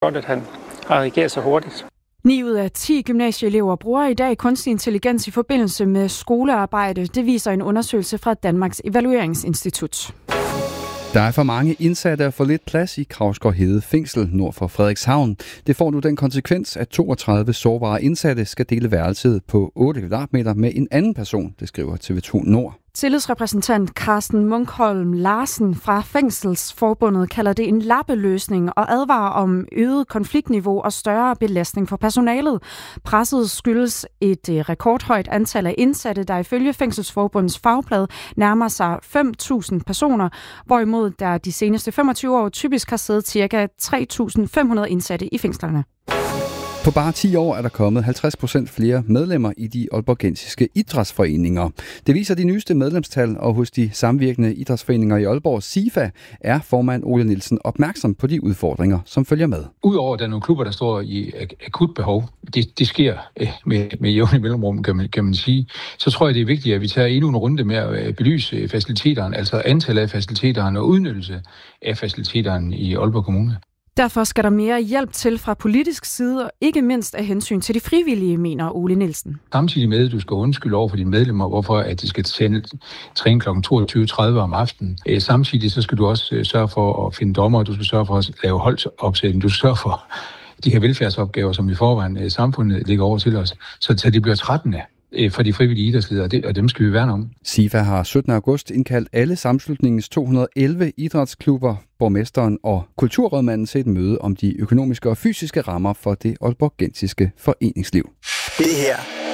Godt, at han har reageret så hurtigt. 9 ud af 10 gymnasieelever bruger i dag kunstig intelligens i forbindelse med skolearbejde. Det viser en undersøgelse fra Danmarks Evalueringsinstitut. Der er for mange indsatte og for lidt plads i Kravsgård Hede fængsel nord for Frederikshavn. Det får nu den konsekvens, at 32 sårbare indsatte skal dele værelset på 8 kvadratmeter med en anden person, det skriver TV2 Nord. Tillidsrepræsentant Carsten Munkholm Larsen fra Fængselsforbundet kalder det en lappeløsning og advarer om øget konfliktniveau og større belastning for personalet. Presset skyldes et rekordhøjt antal af indsatte, der ifølge Fængselsforbundets fagblad nærmer sig 5.000 personer, hvorimod der de seneste 25 år typisk har siddet ca. 3.500 indsatte i fængslerne. På bare 10 år er der kommet 50% flere medlemmer i de aalborgensiske idrætsforeninger. Det viser de nyeste medlemstal, og hos de samvirkende idrætsforeninger i Aalborg, SIFA, er formand Ole Nielsen opmærksom på de udfordringer, som følger med. Udover at der er nogle klubber, der står i akut behov, det sker med jævne mellemrum, kan man sige, så tror jeg, det er vigtigt, at vi tager endnu en runde med at belyse faciliteterne, altså antallet af faciliteterne og udnyttelse af faciliteterne i Aalborg Kommune. Derfor skal der mere hjælp til fra politisk side, og ikke mindst af hensyn til de frivillige, mener Ole Nielsen. Samtidig med, at du skal undskylde over for dine medlemmer, hvorfor at de skal træne kl. 22.30 om aftenen. Samtidig så skal du også sørge for at finde dommer, du skal sørge for at lave holdsopsætning, du skal sørge for de her velfærdsopgaver, som i forvejen samfundet ligger over til os, så det bliver trættende for de frivillige idrætsledere, og dem skal vi værne om. SIFA har 17. august indkaldt alle sammenslutningens 211 idrætsklubber, borgmesteren og kulturrådmanden til et møde om de økonomiske og fysiske rammer for det aalborgensiske foreningsliv. Det her